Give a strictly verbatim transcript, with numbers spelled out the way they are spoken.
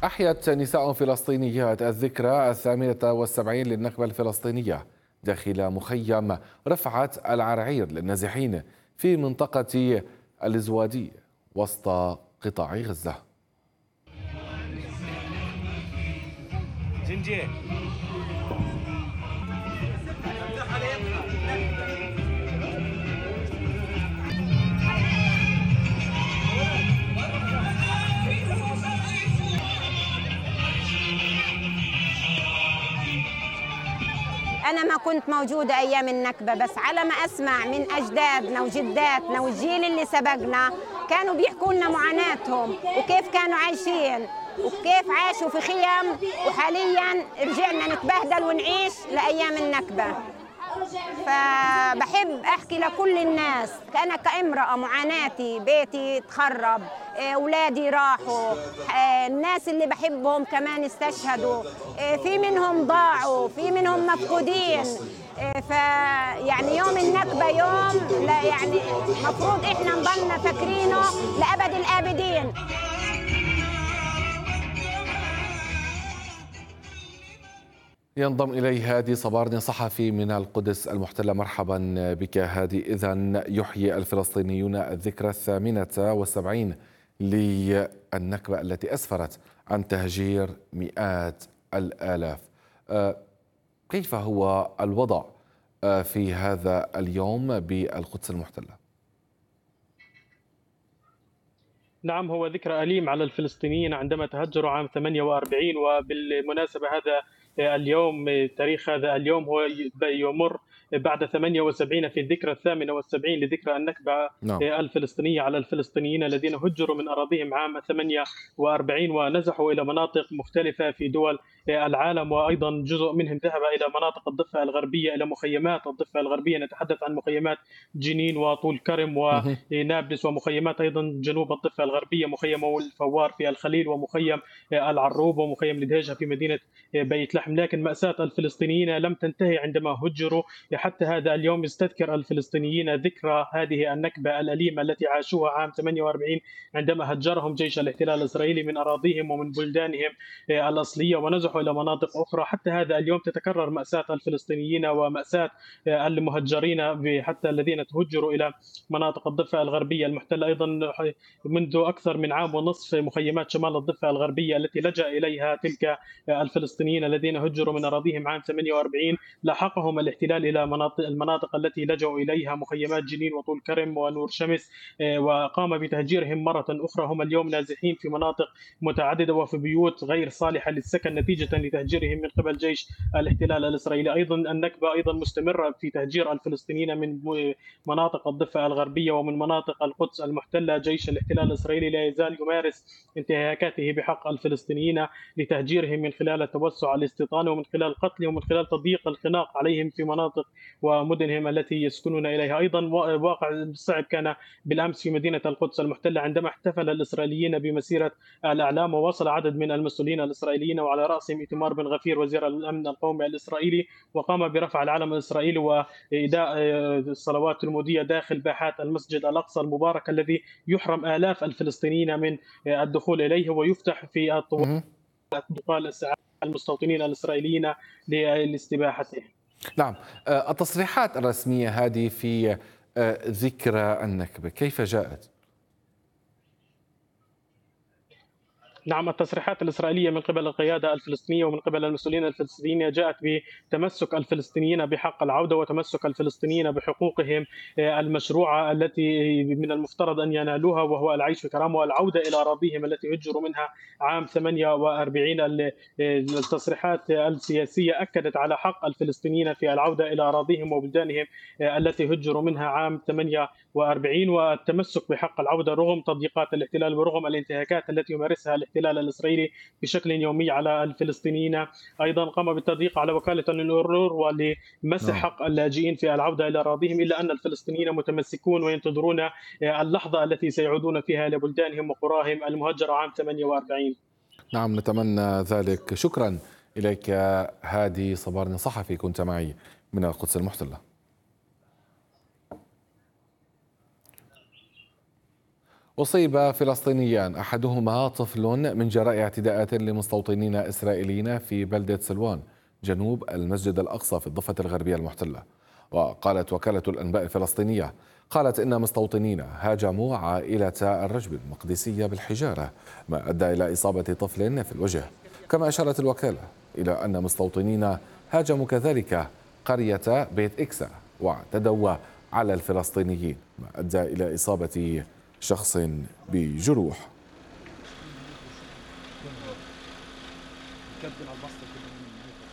أحيت نساء فلسطينيات الذكرى الثامنة والسبعين للنكبة الفلسطينية داخل مخيم رفعت العرعير للنازحين في منطقة الزوادي وسط قطاع غزة. زنجي. أنا ما كنت موجودة أيام النكبة، بس على ما أسمع من أجدادنا وجداتنا والجيل اللي سبقنا كانوا بيحكوا لنا معاناتهم وكيف كانوا عايشين وكيف عاشوا في خيم، وحاليا رجعنا نتبهدل ونعيش لأيام النكبة. فبحب أحكي لكل الناس، أنا كامرأة معاناتي، بيتي تخرب، أولادي راحوا، الناس اللي بحبهم كمان استشهدوا، في منهم ضاعوا، في منهم مفقودين. فيعني يوم النكبة يوم لا يعني مفروض إحنا نضلنا فاكرينه لأبد الآبدين. ينضم إلي هادي صبارني صحفي من القدس المحتلة. مرحبا بك هادي. إذن يحيي الفلسطينيون الذكرى الثامنة والسبعين للنكبة التي أسفرت عن تهجير مئات الآلاف. كيف هو الوضع في هذا اليوم بالقدس المحتلة؟ نعم، هو ذكرى أليم على الفلسطينيين عندما تهجروا عام ثمانية وأربعين، وبالمناسبة هذا اليوم تاريخ هذا اليوم هو يمر بعد ثمانية وسبعين في الذكرى الثامنة والسبعين لذكرى النكبة نعم. الفلسطينية على الفلسطينيين الذين هجروا من أراضيهم عام ثمانية وأربعين ونزحوا إلى مناطق مختلفة في دول العالم، وأيضا جزء منهم ذهب إلى مناطق الضفة الغربية، إلى مخيمات الضفة الغربية. نتحدث عن مخيمات جنين وطول كرم ونابلس، ومخيمات أيضا جنوب الضفة الغربية، مخيم الفوار في الخليل، ومخيم العروب، ومخيم الدهيجة في مدينة بيت لحم. لكن مأساة الفلسطينيين لم تنتهي عندما هجروا. حتى هذا اليوم يستذكر الفلسطينيين ذكرى هذه النكبة الأليمة التي عاشوها عام ثمانية وأربعين عندما هجرهم جيش الاحتلال الإسرائيلي من أراضيهم ومن بلدانهم الأصلية ونزحوا إلى مناطق أخرى. حتى هذا اليوم تتكرر مأساة الفلسطينيين ومأساة المهجرين حتى الذين تهجروا إلى مناطق الضفة الغربية المحتلة. أيضا منذ أكثر من عام ونصف مخيمات شمال الضفة الغربية التي لجأ إليها تلك الفلسطينيين الذين هجروا من أراضيهم عام ثمانية وأربعين لاحقهم الاحتلال إلى مناطق المناطق التي لجأوا إليها، مخيمات جنين وطول كرم ونور شمس، وقام بتهجيرهم مرة أخرى. هم اليوم نازحين في مناطق متعددة وفي بيوت غير صالحة للسكن نتيجة لتهجيرهم من قبل جيش الاحتلال الإسرائيلي. أيضا النكبة أيضا مستمرة في تهجير الفلسطينيين من مناطق الضفة الغربية ومن مناطق القدس المحتلة. جيش الاحتلال الإسرائيلي لا يزال يمارس انتهاكاته بحق الفلسطينيين لتهجيرهم من خلال التوسع الاستيطاني ومن خلال قتلهم ومن خلال تضييق الخناق عليهم في مناطق ومدنهم التي يسكنون إليها. أيضا واقع صعب كان بالأمس في مدينة القدس المحتلة عندما احتفل الإسرائيليين بمسيرة الأعلام، ووصل عدد من المسؤولين الإسرائيليين وعلى رأسهم إيتمار بن غفير وزير الأمن القومي الإسرائيلي، وقام برفع العلم الإسرائيلي وإيداء الصلوات المودية داخل باحات المسجد الأقصى المبارك الذي يحرم آلاف الفلسطينيين من الدخول إليه، ويفتح في الطوال الساعات المستوطنين الإسرائيليين لاستباحته. نعم، التصريحات الرسمية هذه في ذكرى النكبة كيف جاءت؟ نعم، التصريحات الإسرائيلية من قبل القيادة الفلسطينية ومن قبل المسؤولين الفلسطينيين جاءت بتمسك الفلسطينيين بحق العودة وتمسك الفلسطينيين بحقوقهم المشروعة التي من المفترض أن ينالوها، وهو العيش في كرامة والعودة إلى أراضيهم التي هجروا منها عام ثمانية وأربعين. التصريحات السياسية أكدت على حق الفلسطينيين في العودة إلى أراضيهم وبلدانهم التي هجروا منها عام ثمانية وأربعين، والتمسك بحق العودة رغم تضييقات الاحتلال ورغم الانتهاكات التي يمارسها الاحتلال الإسرائيلي بشكل يومي على الفلسطينيين. أيضا قام بالتضييق على وكالة الأونروا ولمسح حق اللاجئين في العودة إلى أراضيهم، إلا أن الفلسطينيين متمسكون وينتظرون اللحظة التي سيعودون فيها إلى بلدانهم وقراهم المهجرة عام ثمانية وأربعين. نعم، نتمنى ذلك. شكرا إليك هادي صبارني صحفي، كنت معي من القدس المحتلة. أصيب فلسطينيان أحدهما طفل من جراء اعتداءات لمستوطنين إسرائيليين في بلدة سلوان جنوب المسجد الأقصى في الضفة الغربية المحتلة. وقالت وكالة الأنباء الفلسطينية قالت إن مستوطنين هاجموا عائلة الرجب المقدسية بالحجارة ما أدى إلى إصابة طفل في الوجه. كما أشارت الوكالة إلى أن مستوطنين هاجموا كذلك قرية بيت إكسا واعتدوا على الفلسطينيين ما أدى إلى إصابة شخص بجروح.